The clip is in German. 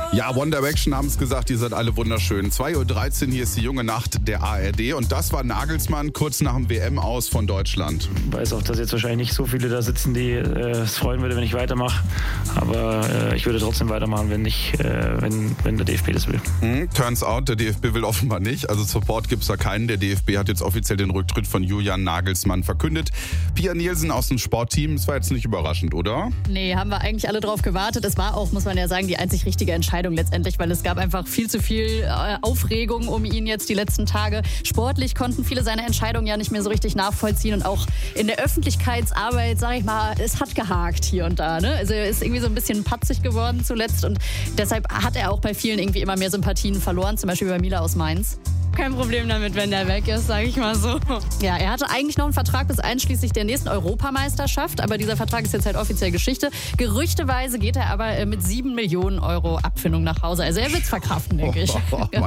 Ja, One Direction haben es gesagt, ihr seid alle wunderschön. 2.13 Uhr, hier ist die junge Nacht der ARD. Und das war Nagelsmann kurz nach dem WM-Aus von Deutschland. Ich weiß auch, dass jetzt wahrscheinlich nicht so viele da sitzen, die es freuen würde, wenn ich weitermache. Aber ich würde trotzdem weitermachen, wenn der DFB das will. Turns out, der DFB will offenbar nicht. Also Support gibt es da keinen. Der DFB hat jetzt offiziell den Rücktritt von Julian Nagelsmann verkündet. Pia Nielsen aus dem Sportteam, das war jetzt nicht überraschend, oder? Nee, haben wir eigentlich alle drauf gewartet. Es war auch, muss man ja sagen, die einzig richtige Entscheidung letztendlich, weil es gab einfach viel zu viel Aufregung um ihn jetzt die letzten Tage. Sportlich konnten viele seine Entscheidungen ja nicht mehr so richtig nachvollziehen und auch in der Öffentlichkeitsarbeit, sag ich mal, es hat gehakt hier und da. Ne? Also er ist irgendwie so ein bisschen patzig geworden zuletzt und deshalb hat er auch bei vielen irgendwie immer mehr Sympathien verloren, zum Beispiel bei Mila aus Mainz. Kein Problem damit, wenn der weg ist, sage ich mal so. Ja, er hatte eigentlich noch einen Vertrag bis einschließlich der nächsten Europameisterschaft, aber dieser Vertrag ist jetzt halt offiziell Geschichte. Gerüchteweise geht er aber mit 7 Millionen Euro Abfindung nach Hause. Also er wird es verkraften, denke ich.